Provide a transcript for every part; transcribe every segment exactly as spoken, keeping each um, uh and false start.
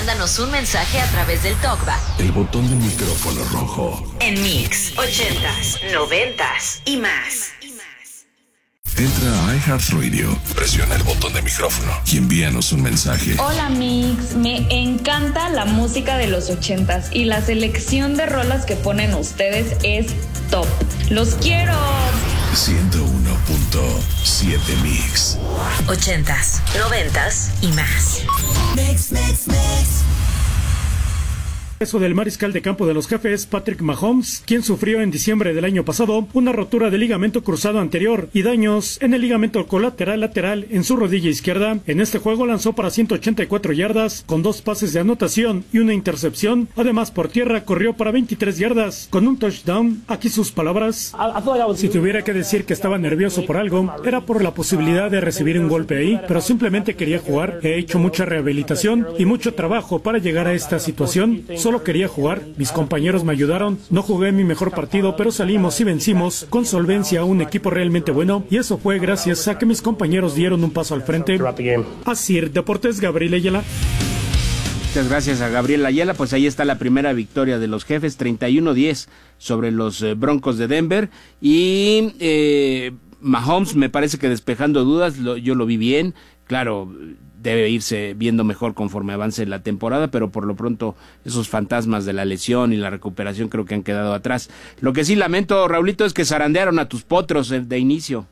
mándanos un mensaje a través del TalkBack. El botón del micrófono rojo. En Mix, ochentas, noventas y más. Entra a iHeartRadio, presiona el botón de micrófono y envíanos un mensaje. Hola Mix, me encanta la música de los ochentas y la selección de rolas que ponen ustedes es top. ¡Los quiero! ciento uno punto siete Mix. Ochentas, noventas y más. Mix, mix, mix. Eso del mariscal de campo de los Jefes, Patrick Mahomes, quien sufrió en diciembre del año pasado una rotura de ligamento cruzado anterior y daños en el ligamento colateral lateral en su rodilla izquierda. En este juego lanzó para ciento ochenta y cuatro yardas con dos pases de anotación y una intercepción. Además, por tierra corrió para veintitrés yardas con un touchdown. Aquí sus palabras: si tuviera que decir que estaba nervioso por algo, era por la posibilidad de recibir un golpe ahí, pero simplemente quería jugar. He hecho mucha rehabilitación y mucho trabajo para llegar a esta situación. Solo quería jugar, mis compañeros me ayudaron, no jugué mi mejor partido, pero salimos y vencimos con solvencia a un equipo realmente bueno, y eso fue gracias a que mis compañeros dieron un paso al frente. Así, Deportes, Gabriel Ayala. Muchas gracias a Gabriel Ayala. Pues ahí está la primera victoria de los Jefes, treinta y uno diez sobre los eh, Broncos de Denver, y eh, Mahomes me parece que despejando dudas, lo, yo lo vi bien, claro, debe irse viendo mejor conforme avance la temporada, pero por lo pronto esos fantasmas de la lesión y la recuperación creo que han quedado atrás. Lo que sí lamento, Raulito, es que zarandearon a tus potros de inicio.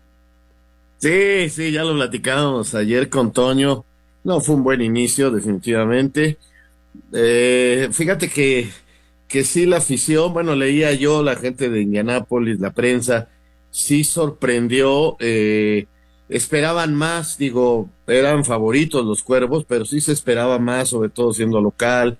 Sí, sí, ya lo platicábamos ayer con Toño. No, fue un buen inicio, definitivamente. Eh, fíjate que, que sí la afición, bueno, leía yo, la gente de Indianápolis, la prensa, sí sorprendió, eh, esperaban más, digo, eran favoritos los Cuervos, pero sí se esperaba más, sobre todo siendo local.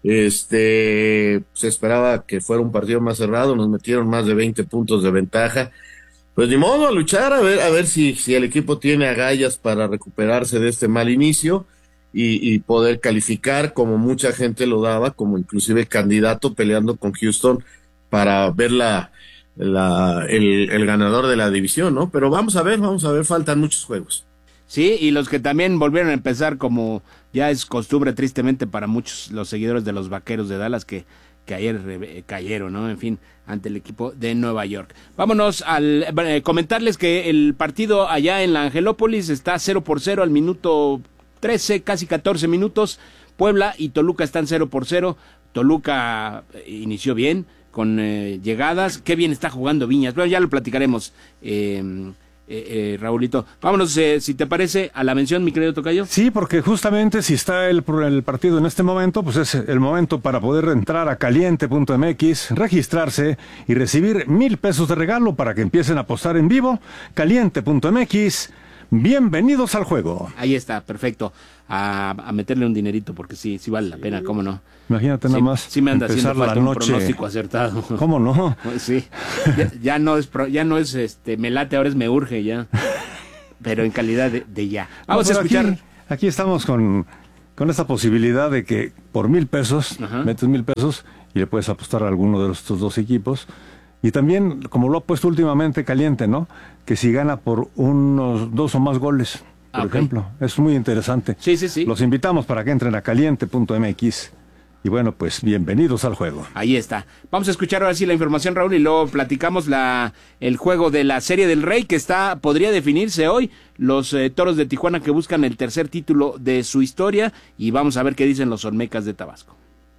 Este, se esperaba que fuera un partido más cerrado, nos metieron más de veinte puntos de ventaja. Pues ni modo, a luchar, a ver, a ver si, si el equipo tiene agallas para recuperarse de este mal inicio y, y poder calificar, como mucha gente lo daba, como inclusive candidato peleando con Houston para ver la, la, el, el ganador de la división, ¿no? Pero vamos a ver, vamos a ver, faltan muchos juegos. Sí, y los que también volvieron a empezar, como ya es costumbre tristemente para muchos los seguidores de los Vaqueros de Dallas, que, que ayer eh, cayeron, ¿no? En fin, ante el equipo de Nueva York. Vámonos al eh, comentarles que el partido allá en la Angelópolis está cero por cero al minuto trece, casi catorce minutos. Puebla y Toluca están cero por cero. Toluca inició bien, con eh, llegadas. Qué bien está jugando Viñas. Bueno, ya lo platicaremos, eh, Eh, eh, Raulito. Vámonos, eh, si te parece, a la mención, mi querido tocayo. Sí, porque justamente si está el, el partido en este momento, pues es el momento para poder entrar a caliente punto m x, registrarse y recibir mil pesos de regalo para que empiecen a apostar en vivo. caliente punto m x, bienvenidos al juego. Ahí está, perfecto. A, a meterle un dinerito, porque sí, sí vale la pena, ¿cómo no? Imagínate nada sí, más. Sí me anda haciendo falta un noche. pronóstico acertado. ¿Cómo no? Sí. Ya, ya no es, ya no es este, me late, ahora es me urge ya. Pero en calidad de, de ya. Vamos no, a escuchar. Aquí, aquí estamos con, con esta posibilidad de que por mil pesos, Ajá. metes mil pesos y le puedes apostar a alguno de estos dos equipos. Y también, como lo ha puesto últimamente Caliente, ¿no? Que si gana por unos dos o más goles, por okay. ejemplo. Es muy interesante. Sí, sí, sí. Los invitamos para que entren a caliente punto m x. Y bueno, pues bienvenidos al juego. Ahí está. Vamos a escuchar ahora sí la información, Raúl, y luego platicamos la el juego de la Serie del Rey, que está podría definirse hoy. Los eh, Toros de Tijuana que buscan el tercer título de su historia. Y vamos a ver qué dicen los Olmecas de Tabasco.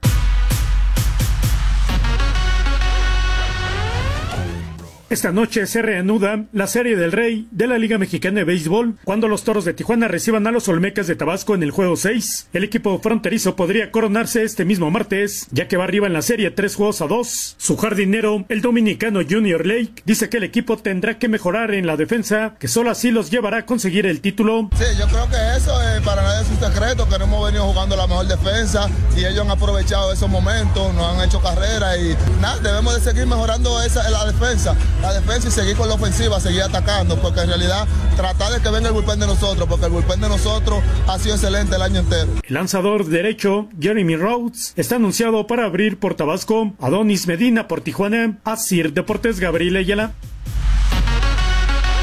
Esta noche se reanuda la Serie del Rey de la Liga Mexicana de Béisbol cuando los Toros de Tijuana reciban a los Olmecas de Tabasco en el juego seis. El equipo fronterizo podría coronarse este mismo martes, ya que va arriba en la serie tres juegos a dos. Su jardinero, el dominicano Junior Lake, dice que el equipo tendrá que mejorar en la defensa, que solo así los llevará a conseguir el título. Sí, yo creo que eso eh, para nadie es un secreto, que no hemos venido jugando la mejor defensa y ellos han aprovechado esos momentos, nos han hecho carrera y nada, debemos de seguir mejorando esa, la defensa. La defensa y seguir con la ofensiva, seguir atacando, porque en realidad tratar de que venga el bullpen de nosotros, porque el bullpen de nosotros ha sido excelente el año entero. El lanzador derecho, Jeremy Rhodes, está anunciado para abrir por Tabasco. Adonis Medina por Tijuana. Asir Deportes, Gabriel Ayala.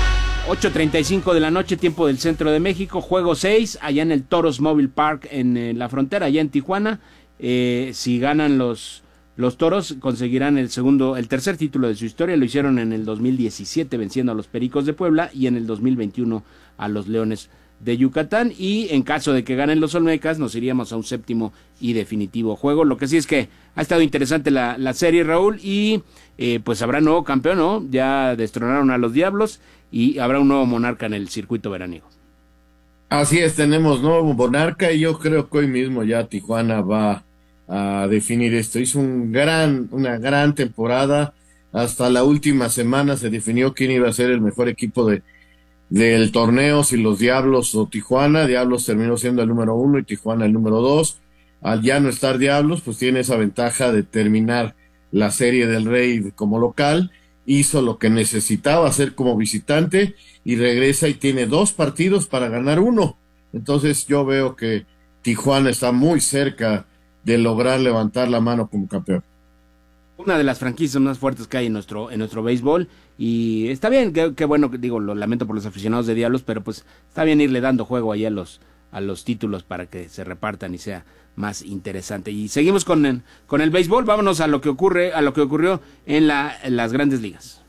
ocho treinta y cinco de la noche, tiempo del centro de México, juego seis, allá en el Toros Mobile Park en eh, la frontera, allá en Tijuana. Eh, si ganan los, los Toros, conseguirán el segundo, el tercer título de su historia. Lo hicieron en el dos mil diecisiete venciendo a los Pericos de Puebla y en el dos mil veintiuno a los Leones de Yucatán, y en caso de que ganen los Olmecas nos iríamos a un séptimo y definitivo juego. Lo que sí es que ha estado interesante la, la serie, Raúl, y eh, pues habrá nuevo campeón, ¿no? Ya destronaron a los Diablos y habrá un nuevo monarca en el circuito veraniego. Así es, tenemos nuevo monarca y yo creo que hoy mismo ya Tijuana va a definir esto. Hizo un gran, una gran temporada, hasta la última semana se definió quién iba a ser el mejor equipo de del torneo, si los Diablos o Tijuana. Diablos terminó siendo el número uno y Tijuana el número dos. Al ya no estar Diablos, pues tiene esa ventaja de terminar la Serie del Rey como local. Hizo lo que necesitaba hacer como visitante y regresa y tiene dos partidos para ganar uno. Entonces yo veo que Tijuana está muy cerca de lograr levantar la mano como campeón. Una de las franquicias más fuertes que hay en nuestro en nuestro béisbol, y está bien, qué que bueno, digo, lo lamento por los aficionados de Diablos, pero pues está bien irle dando juego ahí a los a los títulos para que se repartan y sea más interesante. Y seguimos con el, con el béisbol. Vámonos a lo que ocurre, a lo que ocurrió en, la, en las Grandes Ligas.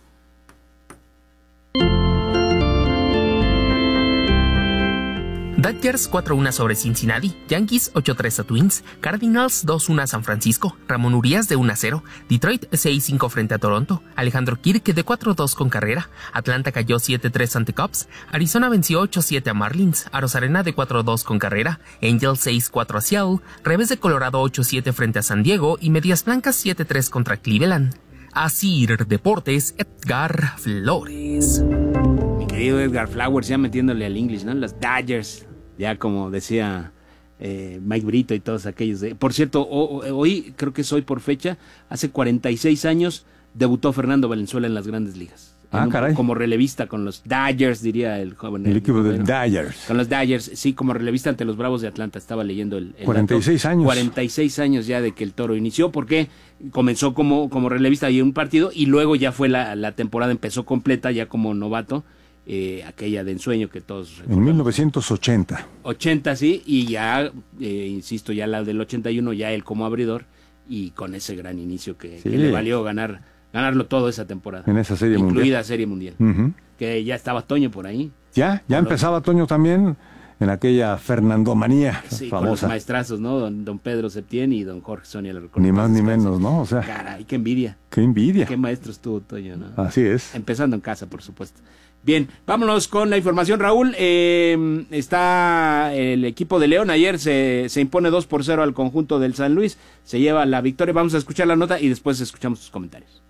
Dodgers cuatro uno sobre Cincinnati, Yankees ocho tres a Twins, Cardinals dos uno a San Francisco, Ramón Urias de uno a cero, Detroit seis cinco frente a Toronto, Alejandro Kirk de cuatro dos con carrera, Atlanta cayó siete tres ante Cubs, Arizona venció ocho siete a Marlins, Arozarena de cuatro dos con carrera, Angels seis cuatro a Seattle, Revés de Colorado ocho siete frente a San Diego y Medias Blancas siete tres contra Cleveland. Asir Deportes, Edgar Flores. Mi querido Edgar Flowers, ya metiéndole al English, ¿no? Los Dodgers, ya como decía eh, Mike Brito y todos aquellos. De... Por cierto, o, o, hoy, creo que es hoy por fecha, hace cuarenta y seis años debutó Fernando Valenzuela en las Grandes Ligas. Ah, un, caray. Como relevista con los Dodgers, diría el joven. El, el equipo de bueno, Dodgers. Con los Dodgers, sí, como relevista ante los Bravos de Atlanta. Estaba leyendo el... el cuarenta y seis años. cuarenta y seis años ya de que el Toro inició, porque comenzó como, como relevista y un partido, y luego ya fue la, la temporada, empezó completa ya como novato, eh, aquella de ensueño que todos... En recordamos. mil novecientos ochenta. ochenta, sí, y ya, eh, insisto, ya la del ochenta y uno, ya él como abridor, y con ese gran inicio que, sí. que le valió ganar... ganarlo todo esa temporada. En esa serie incluida mundial. Incluida serie mundial. Uh-huh. Que ya estaba Toño por ahí. Ya, ya empezaba Toño también en aquella Fernandomanía sí, famosa. Con los maestrazos, ¿no? Don, don Pedro Septién y don Jorge Sonia. Ni más ni menos, ¿no? O sea. Caray, qué envidia. Qué envidia. Qué maestro estuvo Toño, ¿no? Así es. Empezando en casa, por supuesto. Bien, vámonos con la información, Raúl. Eh, está el equipo de León. Ayer se, se impone dos por cero al conjunto del San Luis. Se lleva la victoria. Vamos a escuchar la nota y después escuchamos sus comentarios.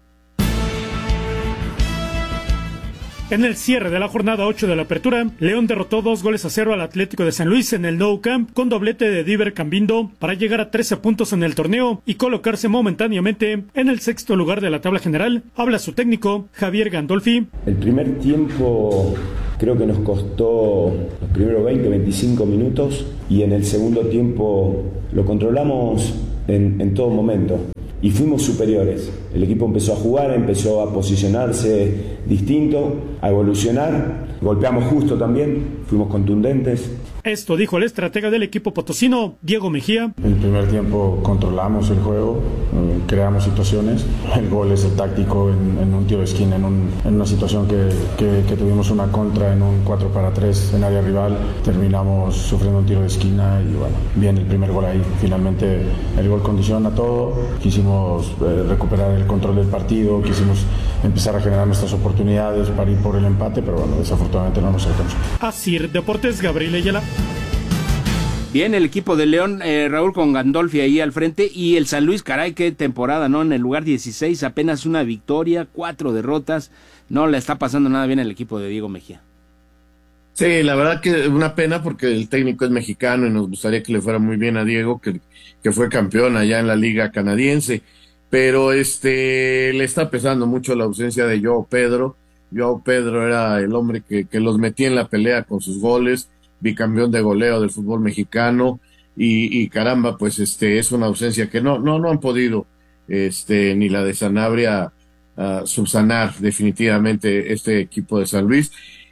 En el cierre de la jornada ocho de la apertura, León derrotó dos goles a cero al Atlético de San Luis en el Nou Camp con doblete de Diver Cambindo para llegar a trece puntos en el torneo y colocarse momentáneamente en el sexto lugar de la tabla general. Habla su técnico, Javier Gandolfi. El primer tiempo creo que nos costó los primeros veinte, veinticinco minutos y en el segundo tiempo lo controlamos en, en todo momento. Y fuimos superiores. El equipo empezó a jugar, empezó a posicionarse distinto, a evolucionar. Golpeamos justo también, fuimos contundentes. Esto dijo el estratega del equipo potosino, Diego Mejía. En el primer tiempo controlamos el juego, eh, creamos situaciones. El gol es el táctico en, en un tiro de esquina, en, un, en una situación que, que, que tuvimos una contra en un cuatro para tres en área rival. Terminamos sufriendo un tiro de esquina y bueno, bien el primer gol ahí. Finalmente el gol condiciona todo. Quisimos eh, recuperar el control del partido, quisimos empezar a generar nuestras oportunidades para ir por el empate, pero bueno, desafortunadamente no nos alcanzó. Asir Deportes, Gabriel Ayala. Bien, el equipo de León, eh, Raúl, con Gandolfi ahí al frente, y el San Luis, caray, qué temporada, ¿no? En el lugar dieciséis, apenas una victoria, cuatro derrotas, no le está pasando nada bien al equipo de Diego Mejía. Sí, la verdad que una pena porque el técnico es mexicano y nos gustaría que le fuera muy bien a Diego, que, que fue campeón allá en la liga canadiense, pero este le está pesando mucho la ausencia de Joao Pedro. Joao Pedro era el hombre que, que los metía en la pelea con sus goles, bicampeón de goleo del fútbol mexicano, y, y caramba, pues este es una ausencia que no, no, no han podido este ni la de Sanabria uh, subsanar definitivamente este equipo de San Luis.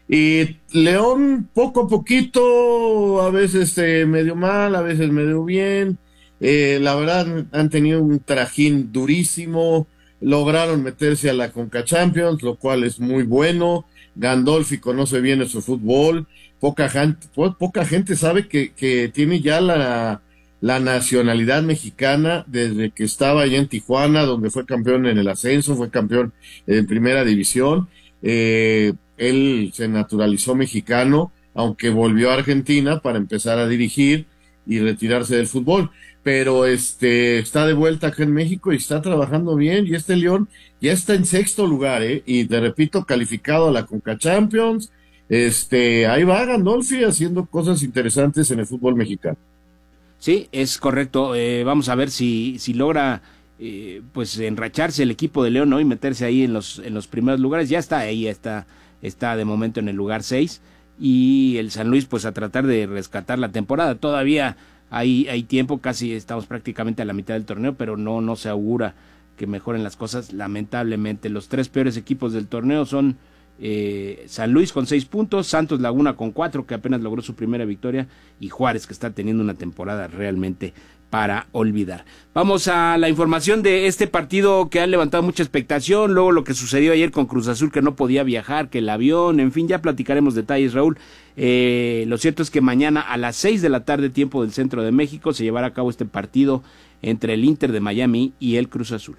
Y León poco a poquito, a veces eh, medio mal, a veces medio bien. Eh, la verdad han tenido un trajín durísimo, lograron meterse a la Conca Champions, lo cual es muy bueno. Gandolfi conoce bien nuestro fútbol, poca gente, po, poca gente sabe que, que tiene ya la, la nacionalidad mexicana desde que estaba allá en Tijuana, donde fue campeón en el ascenso, fue campeón en primera división. Eh, él se naturalizó mexicano, aunque volvió a Argentina para empezar a dirigir y retirarse del fútbol, pero este está de vuelta acá en México y está trabajando bien, y este León ya está en sexto lugar, eh, y te repito, calificado a la Conca Champions. Este, ahí va Gandolfi haciendo cosas interesantes en el fútbol mexicano. Sí, es correcto. Eh, vamos a ver si, si logra eh, pues enracharse el equipo de León, ¿no? Y meterse ahí en los, en los primeros lugares. Ya está ahí, ya está, está de momento en el lugar seis. Y el San Luis, pues a tratar de rescatar la temporada. Todavía hay, hay tiempo, casi estamos prácticamente a la mitad del torneo, pero no, no se augura que mejoren las cosas, lamentablemente. Los tres peores equipos del torneo son eh, San Luis con seis puntos, Santos Laguna con cuatro, que apenas logró su primera victoria, y Juárez, que está teniendo una temporada realmente para olvidar. Vamos a la información de este partido que ha levantado mucha expectación, luego lo que sucedió ayer con Cruz Azul, que no podía viajar, que el avión, en fin, ya platicaremos detalles, Raúl. Eh, lo cierto es que mañana a las seis de la tarde, tiempo del centro de México, se llevará a cabo este partido entre el Inter de Miami y el Cruz Azul.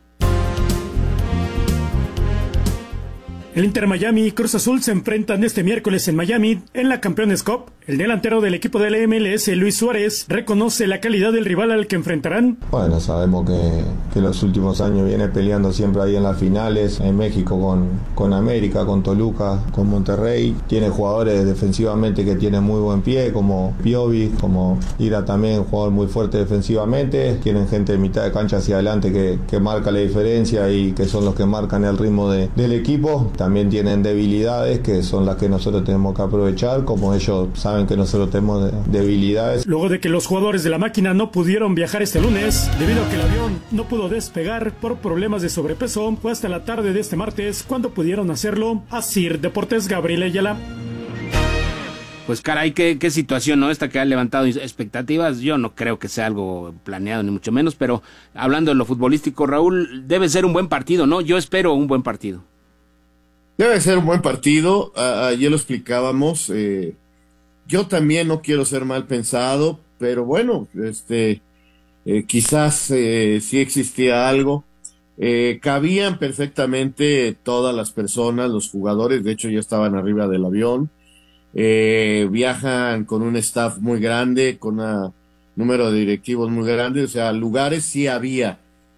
El Inter Miami y Cruz Azul se enfrentan este miércoles en Miami en la Campeones Cup. El delantero del equipo del M L S, Luis Suárez, reconoce la calidad del rival al que enfrentarán. Bueno, sabemos que, que los últimos años viene peleando siempre ahí en las finales, en México con, con América, con Toluca, con Monterrey. Tiene jugadores defensivamente que tienen muy buen pie, como Piovi, como Ira también, un jugador muy fuerte defensivamente. Tienen gente de mitad de cancha hacia adelante que, que marca la diferencia y que son los que marcan el ritmo de, del equipo. También tienen debilidades que son las que nosotros tenemos que aprovechar, como ellos saben que nosotros tenemos debilidades. Luego de que los jugadores de la máquina no pudieron viajar este lunes, debido a que el avión no pudo despegar por problemas de sobrepeso, fue hasta la tarde de este martes cuando pudieron hacerlo. Asir Deportes, Gabriel Ayala. Pues caray, qué, qué situación, ¿no? Esta que ha levantado expectativas. Yo no creo que sea algo planeado, ni mucho menos, pero hablando de lo futbolístico, Raúl, debe ser un buen partido, ¿no? Yo espero un buen partido. Debe ser un buen partido. A- ayer lo explicábamos. Eh, yo también no quiero ser mal pensado, pero bueno, este, eh, quizás eh, sí existía algo. Eh, cabían perfectamente todas las personas, los jugadores, de hecho ya estaban arriba del avión. Eh, viajan con un staff muy grande, con un número de directivos muy grande, o sea, lugares sí había.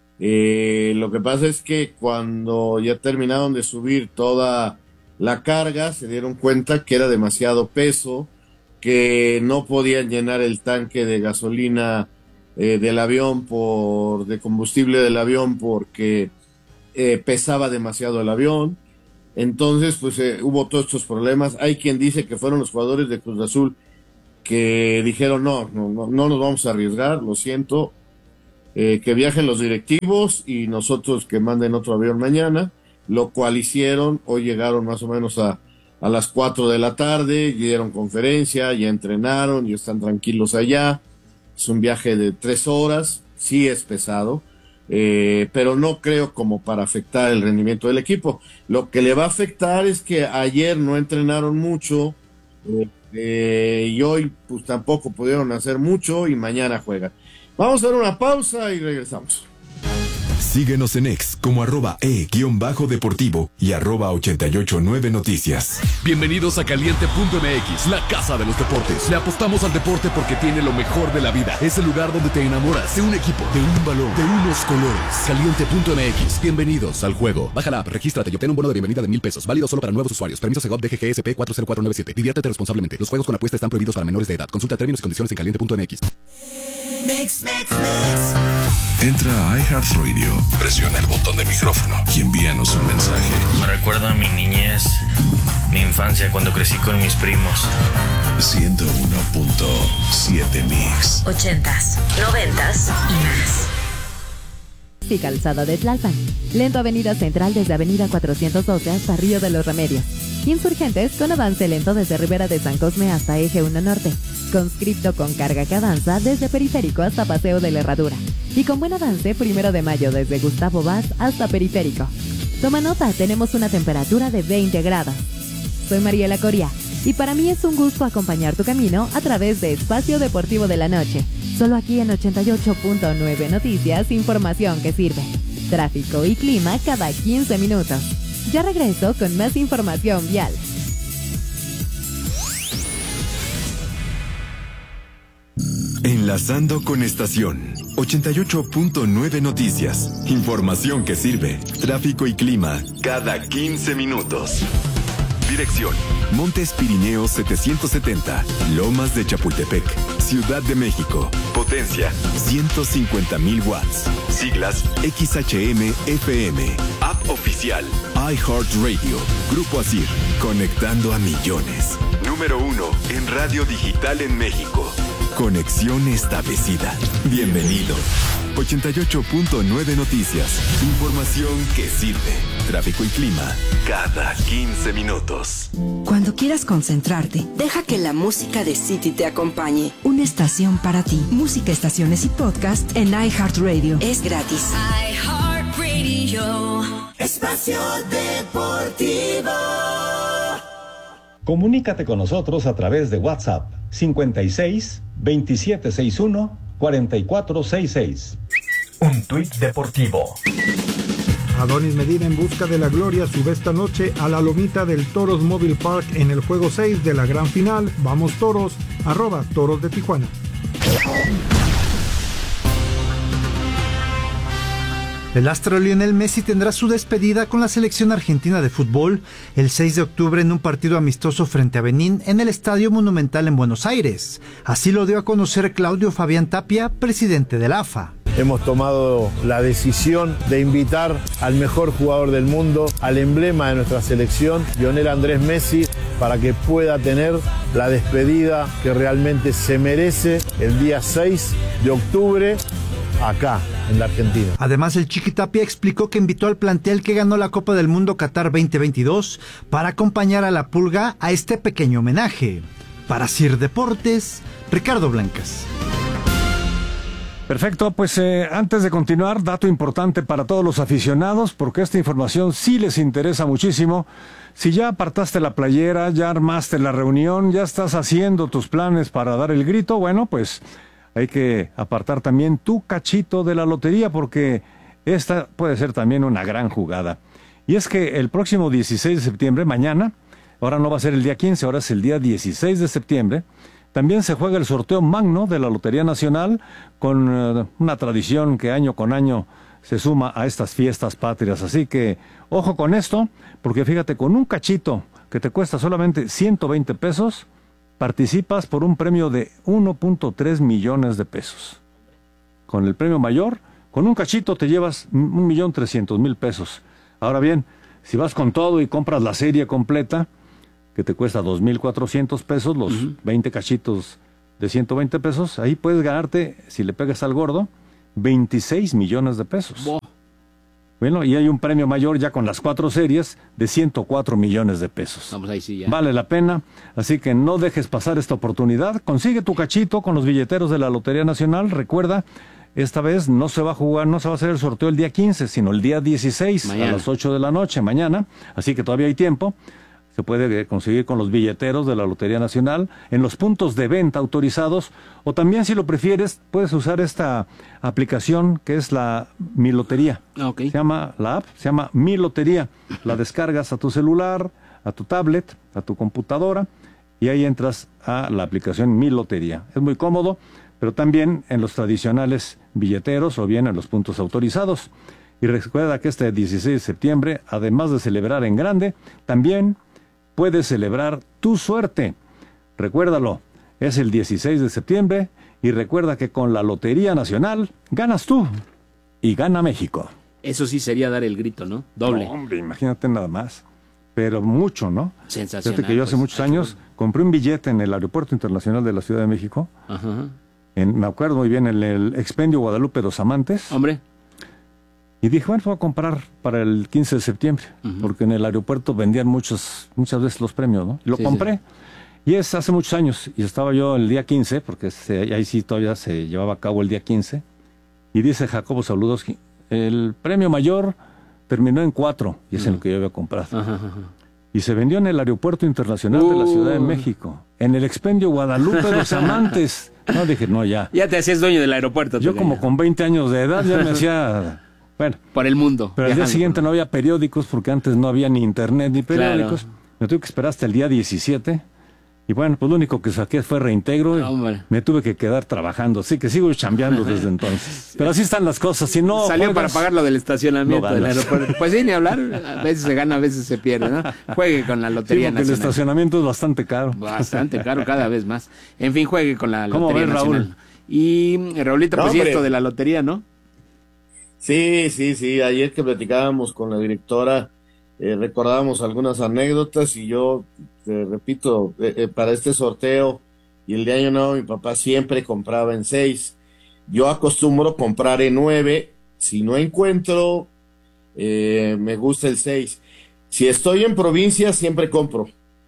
Eh, lo que pasa es que cuando ya terminaron de subir toda la carga, se dieron cuenta que era demasiado peso, que no podían llenar el tanque de gasolina eh, del avión, por de combustible del avión, porque eh, pesaba demasiado el avión. Entonces, pues eh, hubo todos estos problemas. Hay quien dice que fueron los jugadores de Cruz Azul que dijeron, no, no, no, no nos vamos a arriesgar, lo siento. Eh, que viajen los directivos y nosotros que manden otro avión mañana, lo cual hicieron. Hoy llegaron más o menos a, a las cuatro de la tarde, dieron conferencia, ya entrenaron, ya están tranquilos allá. Es un viaje de tres horas, sí es pesado, eh, pero no creo como para afectar el rendimiento del equipo. Lo que le va a afectar es que ayer no entrenaron mucho, eh, eh, y hoy pues tampoco pudieron hacer mucho, y mañana juegan. Vamos a dar una pausa y regresamos. Síguenos en X como arroba e-deportivo y arroba ochenta y ocho nueve noticias. Bienvenidos a Caliente punto M X, la casa de los deportes. Le apostamos al deporte porque tiene lo mejor de la vida. Es el lugar donde te enamoras de un equipo, de un balón, de unos colores. Caliente punto M X, bienvenidos al juego. Baja la app, regístrate y obtén un bono de bienvenida de mil pesos. Válido solo para nuevos usuarios. Permiso Segov D G G S P cuatro cero cuatro nueve siete. Diviértete responsablemente. Los juegos con apuesta están prohibidos para menores de edad. Consulta términos y condiciones en caliente punto M X. Mix, mix, mix. Entra a iHeartRadio, presiona el botón de micrófono y envíanos un mensaje. Me recuerda a mi niñez, mi infancia cuando crecí con mis primos. ciento uno punto siete Mix. Ochentas, noventas y más. Y Calzada de Tlalpan. Lento Avenida Central desde Avenida cuatrocientos doce hasta Río de los Remedios. Insurgentes con avance lento desde Ribera de San Cosme hasta Eje uno Norte. Conscripto con carga que avanza desde Periférico hasta Paseo de la Herradura. Y con buen avance Primero de Mayo desde Gustavo Vaz hasta Periférico. Toma nota, tenemos una temperatura de veinte grados. Soy Mariela Coria y para mí es un gusto acompañar tu camino a través de Espacio Deportivo de la Noche. Solo aquí en ochenta y ocho punto nueve Noticias, información que sirve. Tráfico y clima cada quince minutos. Ya regreso con más información vial. Enlazando con estación ochenta y ocho punto nueve Noticias. Información que sirve. Tráfico y clima cada quince minutos. Dirección: Montes Pirineos setecientos setenta, Lomas de Chapultepec, Ciudad de México. Potencia ciento cincuenta mil watts. Siglas X H M F M. App oficial iHeartRadio. Grupo Asir, conectando a millones. Número uno en radio digital en México. Conexión establecida. Bienvenido. ochenta y ocho punto nueve Noticias. Información que sirve. Tráfico y clima cada quince minutos. Cuando quieras concentrarte, deja que la música de City te acompañe. Una estación para ti. Música, estaciones y podcast en iHeartRadio. Es gratis. iHeartRadio. Espacio Deportivo. Comunícate con nosotros a través de WhatsApp cincuenta y seis, veintisiete sesenta y uno, cuarenta y cuatro sesenta y seis. Un tuit deportivo. Adonis Medina en busca de la gloria sube esta noche a la lomita del Toros Mobile Park en el juego seis de la gran final. Vamos Toros, arroba Toros de Tijuana. El astro Lionel Messi tendrá su despedida con la selección argentina de fútbol el seis de octubre en un partido amistoso frente a Benín en el Estadio Monumental en Buenos Aires. Así lo dio a conocer Claudio Fabián Tapia, presidente de la A F A. Hemos tomado la decisión de invitar al mejor jugador del mundo, al emblema de nuestra selección, Lionel Andrés Messi, para que pueda tener la despedida que realmente se merece el día seis de octubre acá, en la Argentina. Además, el Chiqui Tapia explicó que invitó al plantel que ganó la Copa del Mundo Qatar veinte veintidós para acompañar a la Pulga a este pequeño homenaje. Para Sir Deportes, Ricardo Blancas. Perfecto, pues eh, antes de continuar, dato importante para todos los aficionados, porque esta información sí les interesa muchísimo. Si ya apartaste la playera, ya armaste la reunión, ya estás haciendo tus planes para dar el grito, bueno, pues hay que apartar también tu cachito de la lotería, porque esta puede ser también una gran jugada. Y es que el próximo dieciséis de septiembre, mañana, ahora no va a ser el día quince, ahora es el día dieciséis de septiembre, también se juega el sorteo magno de la Lotería Nacional, con uh, una tradición que año con año se suma a estas fiestas patrias. Así que ojo con esto, porque fíjate, con un cachito que te cuesta solamente ciento veinte pesos, participas por un premio de uno punto tres millones de pesos. Con el premio mayor, con un cachito te llevas un millón trescientos mil pesos. Ahora bien, si vas con todo y compras la serie completa, que te cuesta dos mil cuatrocientos pesos, los uh-huh. veinte cachitos de ciento veinte pesos, ahí puedes ganarte, si le pegas al gordo, veintiséis millones de pesos. Wow. Bueno, y hay un premio mayor ya con las cuatro series de ciento cuatro millones de pesos. Vamos ahí sí ya. Vale la pena, así que no dejes pasar esta oportunidad. Consigue tu cachito con los billeteros de la Lotería Nacional. Recuerda, esta vez no se va a jugar, no se va a hacer el sorteo el día quince, sino el día dieciséis, mañana, a las ocho de la noche, mañana. Así que todavía hay tiempo. Se puede conseguir con los billeteros de la Lotería Nacional en los puntos de venta autorizados, o también, si lo prefieres, puedes usar esta aplicación que es la Mi Lotería. Okay. Se llama, la app se llama Mi Lotería. La descargas a tu celular, a tu tablet, a tu computadora, y ahí entras a la aplicación Mi Lotería. Es muy cómodo, pero también en los tradicionales billeteros o bien en los puntos autorizados. Y recuerda que este dieciséis de septiembre, además de celebrar en grande, también puedes celebrar tu suerte. Recuérdalo, es el dieciséis de septiembre y recuerda que con la Lotería Nacional ganas tú y gana México. Eso sí sería dar el grito, ¿no? Doble. No, hombre, imagínate nada más. Pero mucho, ¿no? Sensacional. Fíjate que yo hace pues, muchos años compré un billete en el Aeropuerto Internacional de la Ciudad de México. Ajá. En, me acuerdo muy bien, en el Expendio Guadalupe Dos Amantes. Hombre. Y dije, bueno, voy a comprar para el quince de septiembre, uh-huh. porque en el aeropuerto vendían muchos, muchas veces los premios, ¿no? Lo sí, compré. Sí. Y es hace muchos años, y estaba yo el día quince, porque se, ahí sí todavía se llevaba a cabo el día quince, y dice Jacobo Zabludowski, el premio mayor terminó en cuatro, y es uh-huh. en lo que yo había comprado. Uh-huh. Y se vendió en el Aeropuerto Internacional uh. de la Ciudad de México, en el Expendio Guadalupe de los Amantes. No, dije, no, ya. Ya te hacías dueño del aeropuerto. Yo como con veinte años de edad ya me hacía... Bueno, por el mundo. Pero al día siguiente no había periódicos, porque antes no había ni internet ni periódicos. Claro. Me tuve que esperar hasta el día diecisiete. Y bueno, pues lo único que saqué fue reintegro. Y me tuve que quedar trabajando. Así que sigo chambeando desde entonces. Pero así están las cosas. Si no salió juegas, para pagar lo del estacionamiento no del aeropuerto. Pues sí, ni hablar. A veces se gana, a veces se pierde, ¿no? Juegue con la Lotería sí, Nacional. El estacionamiento es bastante caro. Bastante caro, cada vez más. En fin, juegue con la ¿Cómo Lotería ves, Nacional. Raúl? Y Raulito, pues no, y esto de la lotería, ¿no? Sí, sí, sí. Ayer que platicábamos con la directora, eh, recordábamos algunas anécdotas y yo, te repito, eh, eh, para este sorteo y el de Año Nuevo, mi papá siempre compraba en seis. Yo acostumbro comprar en nueve. Si no encuentro, eh, me gusta el seis. Si estoy en provincia, siempre compro,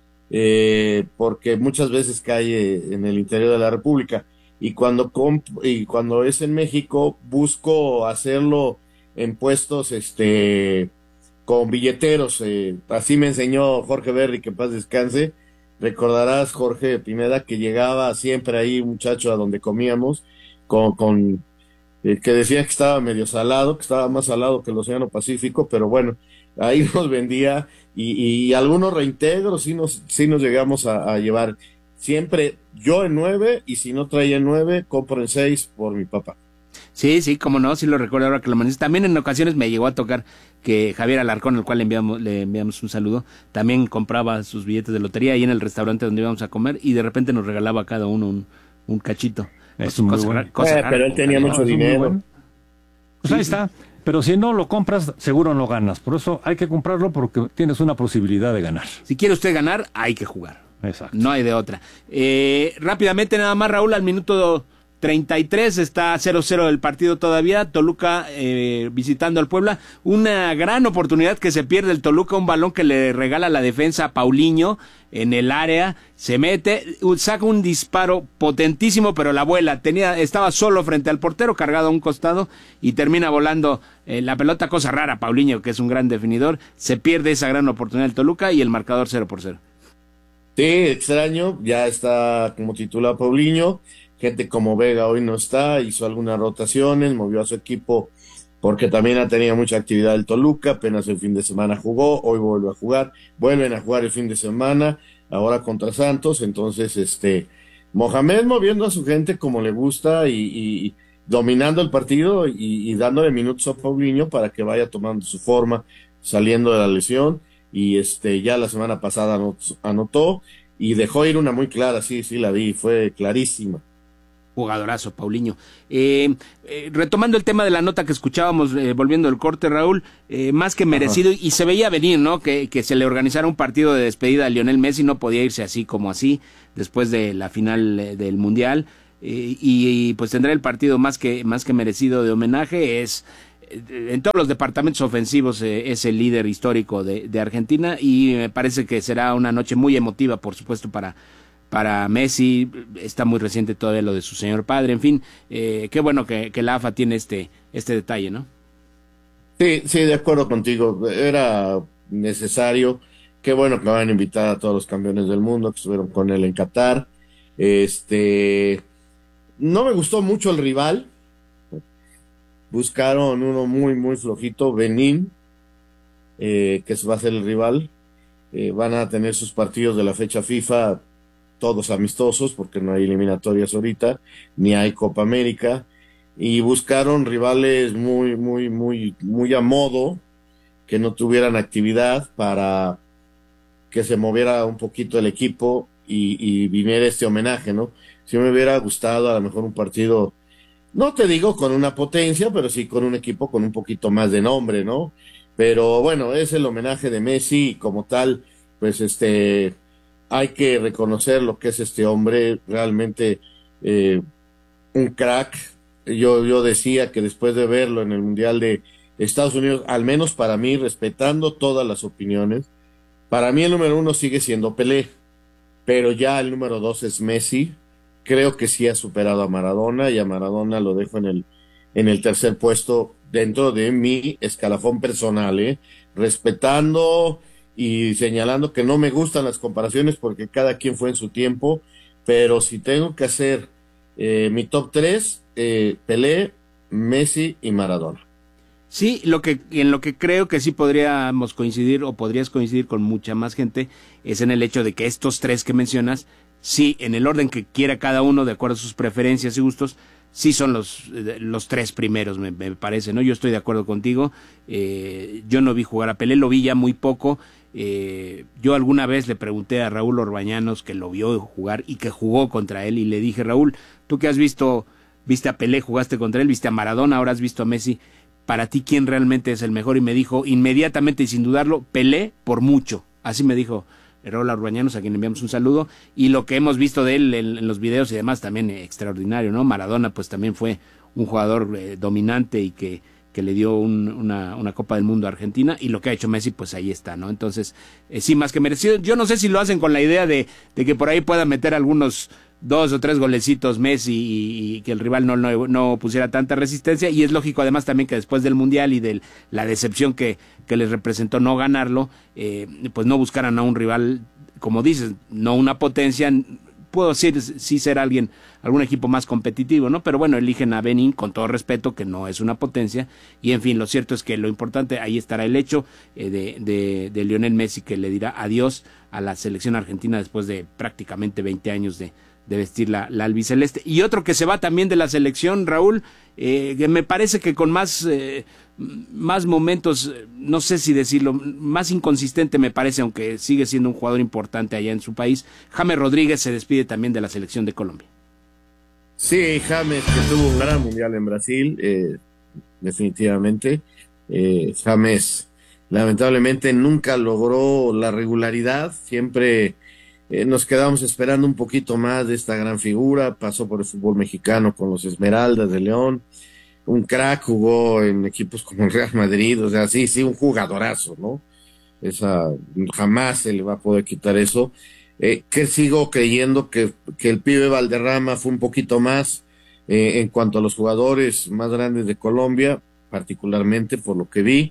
eh, porque muchas veces cae en el interior de la República. Y cuando comp y cuando es en México, busco hacerlo en puestos este con billeteros. Eh, así me enseñó Jorge Berry, que en paz descanse. Recordarás, Jorge Pineda, que llegaba siempre ahí un muchacho a donde comíamos, con, con eh, que decía que estaba medio salado, que estaba más salado que el Océano Pacífico, pero bueno, ahí nos vendía, y, y algunos reintegros sí nos, sí nos llegamos a, a llevar. Siempre yo en nueve, y si no traía en nueve, compro en seis por mi papá. Sí, sí, cómo no, sí lo recuerdo ahora que lo mencionas. También en ocasiones me llegó a tocar que Javier Alarcón, al cual le enviamos, le enviamos un saludo, también compraba sus billetes de lotería ahí en el restaurante donde íbamos a comer, y de repente nos regalaba a cada uno un, un cachito. Es muy bueno. Eh, pero él tenía mucho dinero. Bueno. Pues ahí está. Pero si no lo compras, seguro no ganas. Por eso hay que comprarlo, porque tienes una posibilidad de ganar. Si quiere usted ganar, hay que jugar. Exacto. No hay de otra. Eh, rápidamente nada más, Raúl, al minuto treinta y tres está cero cero el partido todavía. Toluca eh, visitando al Puebla. Una gran oportunidad que se pierde el Toluca, un balón que le regala la defensa a Paulinho en el área. Se mete, saca un disparo potentísimo, pero la vuela. Tenía, estaba solo frente al portero, cargado a un costado, y termina volando eh, la pelota, cosa rara. Paulinho, que es un gran definidor, se pierde esa gran oportunidad del Toluca y el marcador cero por cero. Sí, extraño, ya está como titular Paulinho, gente como Vega hoy no está, hizo algunas rotaciones, movió a su equipo porque también ha tenido mucha actividad el Toluca, apenas el fin de semana jugó, hoy vuelve a jugar, vuelven a jugar el fin de semana, ahora contra Santos. Entonces, este, Mohamed moviendo a su gente como le gusta y, y dominando el partido y, y dándole minutos a Paulinho para que vaya tomando su forma, saliendo de la lesión. Y este ya la semana pasada anotó y dejó ir una muy clara, sí, sí la vi, fue clarísima. Jugadorazo, Paulinho. Eh, eh, retomando el tema de la nota que escuchábamos, eh, volviendo el corte, Raúl, eh, más que merecido, Ajá. y se veía venir, ¿no? Que, que se le organizara un partido de despedida a Lionel Messi, no podía irse así como así, después de la final eh, del Mundial, eh, y, y pues tendrá el partido más que, más que merecido de homenaje. Es en todos los departamentos ofensivos eh, es el líder histórico de, de Argentina, y me parece que será una noche muy emotiva, por supuesto, para, para Messi. Está muy reciente todavía lo de su señor padre, en fin, eh, qué bueno que, que la A F A tiene este, este detalle, ¿no? Sí, sí, de acuerdo contigo, era necesario. Qué bueno que van a invitar a todos los campeones del mundo que estuvieron con él en Qatar. Este, no me gustó mucho el rival. Buscaron uno muy, muy flojito, Benín, eh, que va a ser el rival. Eh, van a tener sus partidos de la fecha FIFA, todos amistosos, porque no hay eliminatorias ahorita, ni hay Copa América. Y buscaron rivales muy, muy, muy, muy a modo, que no tuvieran actividad, para que se moviera un poquito el equipo y, y viniera este homenaje, ¿no? Si me hubiera gustado a lo mejor un partido, no te digo con una potencia, pero sí con un equipo con un poquito más de nombre, ¿no? Pero bueno, es el homenaje de Messi y como tal, pues este, hay que reconocer lo que es este hombre, realmente eh, un crack. Yo, yo decía que después de verlo en el Mundial de, Estados Unidos, al menos para mí, respetando todas las opiniones, para mí el número uno sigue siendo Pelé, pero ya el número dos es Messi. Creo que sí ha superado a Maradona, y a Maradona lo dejo en el, en el tercer puesto dentro de mi escalafón personal, ¿eh? Respetando y señalando que no me gustan las comparaciones porque cada quien fue en su tiempo, pero si tengo que hacer eh, mi top tres, eh, Pelé, Messi y Maradona. Sí, lo que en lo que creo que sí podríamos coincidir o podrías coincidir con mucha más gente es en el hecho de que estos tres que mencionas, sí, en el orden que quiera cada uno de acuerdo a sus preferencias y gustos, sí son los los tres primeros, me, me parece, ¿no? Yo estoy de acuerdo contigo. Eh, yo no vi jugar a Pelé, lo vi ya muy poco. Eh, yo alguna vez le pregunté a Raúl Orbañanos, que lo vio jugar y que jugó contra él, y le dije, Raúl, tú que has visto, viste a Pelé, jugaste contra él, viste a Maradona, ahora has visto a Messi, para ti, ¿quién realmente es el mejor? Y me dijo inmediatamente y sin dudarlo, Pelé por mucho. Así me dijo Raúl Orbañanos, a quien enviamos un saludo, y lo que hemos visto de él en, en los videos y demás también eh, extraordinario, ¿no? Maradona pues también fue un jugador eh, dominante y que, que le dio un, una, una Copa del Mundo a Argentina, y lo que ha hecho Messi pues ahí está, ¿no? Entonces, eh, sí, más que merecido. Yo no sé si lo hacen con la idea de, de que por ahí pueda meter algunos dos o tres golecitos Messi y, y que el rival no, no, no pusiera tanta resistencia, y es lógico además también que después del Mundial y de la decepción que, que les representó no ganarlo, eh, pues no buscaran a un rival, como dices, no una potencia, puedo decir sí ser alguien, algún equipo más competitivo, ¿no? Pero bueno, eligen a Benín, con todo respeto, que no es una potencia, y en fin, lo cierto es que lo importante, ahí estará el hecho eh, de, de, de Lionel Messi, que le dirá adiós a la selección argentina después de prácticamente veinte años de de vestir la, la albiceleste. Y otro que se va también de la selección, Raúl, eh, que me parece que con más eh, más momentos, no sé si decirlo, más inconsistente me parece, aunque sigue siendo un jugador importante allá en su país, James Rodríguez se despide también de la selección de Colombia. Sí, James, que tuvo un gran mundial en Brasil, eh, definitivamente. eh, James lamentablemente nunca logró la regularidad, siempre Eh, nos quedamos esperando un poquito más de esta gran figura. Pasó por el fútbol mexicano con los Esmeraldas de León, un crack, jugó en equipos como el Real Madrid, o sea, sí, sí, un jugadorazo, ¿no? Esa, jamás se le va a poder quitar eso. Eh, que sigo creyendo que, que el pibe Valderrama fue un poquito más eh, en cuanto a los jugadores más grandes de Colombia, particularmente por lo que vi,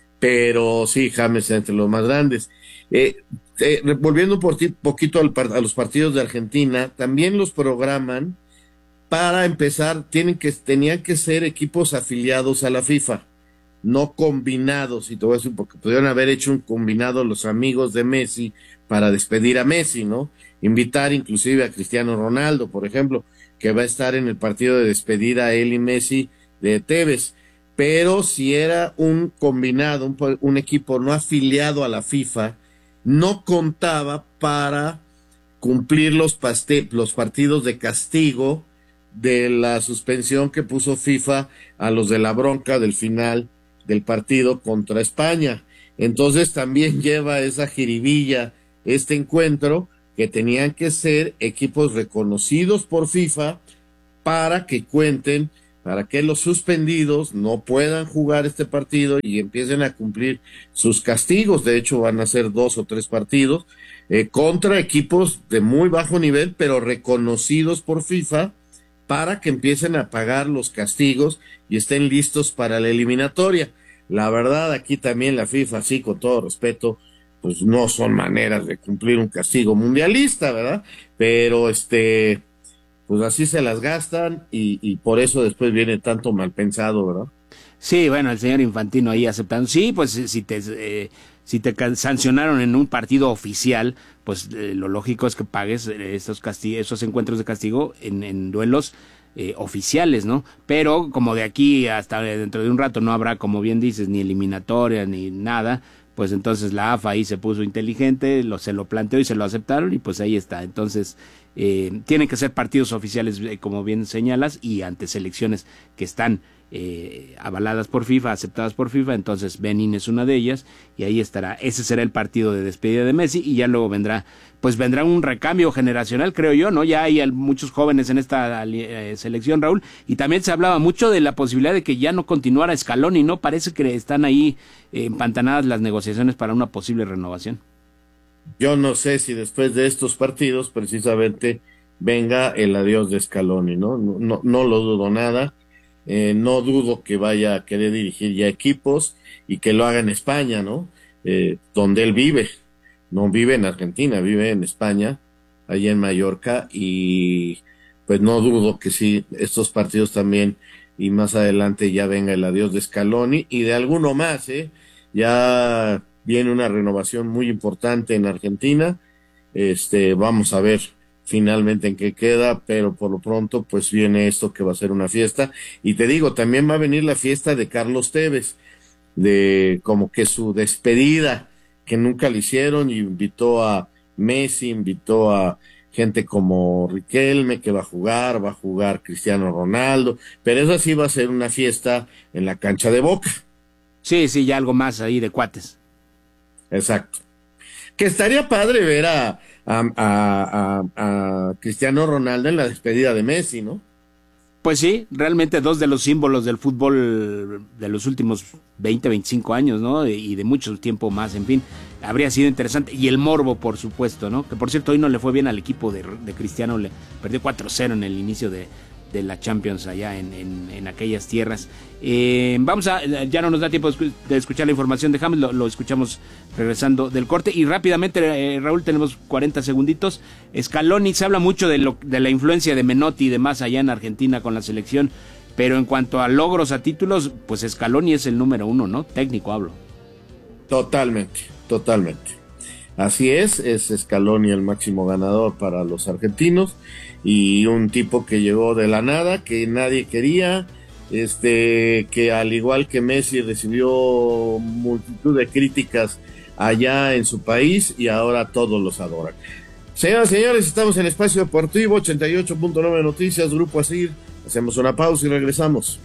pero sí, James entre los más grandes. Eh, eh, volviendo un poquito al, a los partidos de Argentina, también los programan para empezar, tienen que, tenían que ser equipos afiliados a la FIFA, no combinados, y te voy a decir, porque pudieron haber hecho un combinado los amigos de Messi para despedir a Messi, ¿no? Invitar inclusive a Cristiano Ronaldo, por ejemplo, que va a estar en el partido de despedida, él y Messi, de Tevez. Pero si era un combinado, un, un equipo no afiliado a la FIFA, no contaba para cumplir los, paste los partidos de castigo de la suspensión que puso FIFA a los de la bronca del final del partido contra España. Entonces también lleva esa jiribilla este encuentro, que tenían que ser equipos reconocidos por FIFA para que cuenten, para que los suspendidos no puedan jugar este partido y empiecen a cumplir sus castigos. De hecho, van a ser dos o tres partidos eh, contra equipos de muy bajo nivel, pero reconocidos por FIFA, para que empiecen a pagar los castigos y estén listos para la eliminatoria. La verdad, aquí también la FIFA, sí, con todo respeto, pues no son maneras de cumplir un castigo mundialista, ¿verdad? Pero este... pues así se las gastan y, y por eso después viene tanto mal pensado, ¿verdad? Sí, bueno, el señor Infantino ahí aceptando. Sí, pues si te eh, si te sancionaron en un partido oficial, pues eh, lo lógico es que pagues esos castigos, esos encuentros de castigo en, en duelos eh, oficiales, ¿no? Pero como de aquí hasta dentro de un rato no habrá, como bien dices, ni eliminatoria ni nada, pues entonces la A F A ahí se puso inteligente, lo, se lo planteó y se lo aceptaron y pues ahí está. Entonces, eh, tienen que ser partidos oficiales, eh, como bien señalas, y ante selecciones que están eh, avaladas por FIFA, aceptadas por FIFA. Entonces Benín es una de ellas, y ahí estará, ese será el partido de despedida de Messi, y ya luego vendrá, pues vendrá un recambio generacional, creo yo, ¿no? Ya hay muchos jóvenes en esta eh, selección, Raúl, y también se hablaba mucho de la posibilidad de que ya no continuara Scaloni, ¿no? Parece que están ahí eh, empantanadas las negociaciones para una posible renovación. Yo no sé si después de estos partidos precisamente venga el adiós de Scaloni, ¿no? No, no, no lo dudo nada. Eh, no dudo que vaya a querer dirigir ya equipos y que lo haga en España, ¿no? Eh, donde él vive. No vive en Argentina, vive en España, allá en Mallorca, y pues no dudo que sí, estos partidos también, y más adelante ya venga el adiós de Scaloni y de alguno más, ¿eh? Ya viene una renovación muy importante en Argentina. Este, vamos a ver finalmente en qué queda, pero por lo pronto pues viene esto que va a ser una fiesta. Y te digo, también va a venir la fiesta de Carlos Tevez, de como que su despedida, que nunca le hicieron, y invitó a Messi, invitó a gente como Riquelme, que va a jugar, va a jugar Cristiano Ronaldo, pero eso sí va a ser una fiesta en la cancha de Boca. Sí, sí, ya algo más ahí de cuates. Exacto. Que estaría padre ver a, a, a, a, a Cristiano Ronaldo en la despedida de Messi, ¿no? Pues sí, realmente dos de los símbolos del fútbol de los últimos veinte, veinticinco años, ¿no? Y de mucho tiempo más, en fin, habría sido interesante. Y el morbo, por supuesto, ¿no? Que por cierto, hoy no le fue bien al equipo de, de Cristiano, le perdió cuatro cero en el inicio de, de la Champions allá en, en, en aquellas tierras. Eh, vamos a, ya no nos da tiempo de escuchar la información de James, lo, lo escuchamos regresando del corte. Y rápidamente, eh, Raúl, tenemos cuarenta segunditos. Scaloni, se habla mucho de, lo, de la influencia de Menotti y demás allá en Argentina con la selección, pero en cuanto a logros, a títulos, pues Scaloni es el número uno, ¿no? Técnico hablo. Totalmente, totalmente. Así es, es Scaloni el máximo ganador para los argentinos, y un tipo que llegó de la nada, que nadie quería, este, que al igual que Messi recibió multitud de críticas allá en su país, y ahora todos los adoran. Señoras y señores, estamos en Espacio Deportivo, ochenta y ocho punto nueve Noticias, Grupo Asir. Hacemos una pausa y regresamos.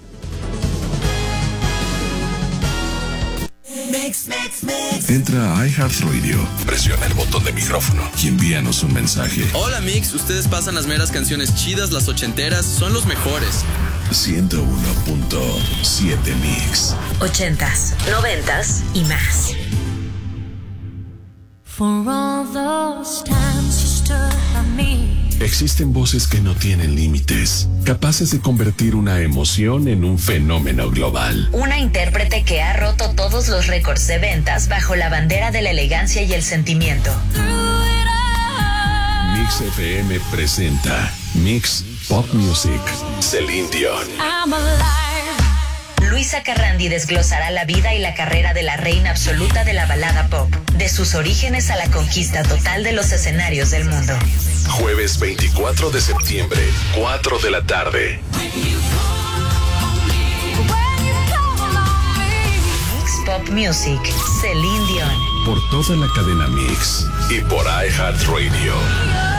Mix, mix, mix. Entra a iHeartRadio, presiona el botón de micrófono y envíanos un mensaje. Hola Mix, ustedes pasan las meras canciones chidas, las ochenteras, son los mejores. ciento uno punto siete Mix. Ochentas, noventas y más. For all those times you stood by me. Existen voces que no tienen límites, capaces de convertir una emoción en un fenómeno global. Una intérprete que ha roto todos los récords de ventas bajo la bandera de la elegancia y el sentimiento. Mix F M presenta Mix Pop Music, Celine Dion. I'm alive. Luisa Carrandi desglosará la vida y la carrera de la reina absoluta de la balada pop, de sus orígenes a la conquista total de los escenarios del mundo. Jueves veinticuatro de septiembre, cuatro de la tarde. Mix Pop Music, Celine Dion. Por toda la cadena Mix y por iHeartRadio.